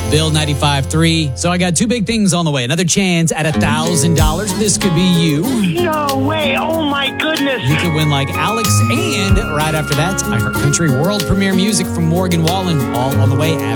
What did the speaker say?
Bill 95.3. So I got two big things on the way. Another chance at $1,000. This could be you. No way. Oh, my goodness. You could win like Alex. And right after that, I Heart Country world premiere music from Morgan Wallen. All on the way after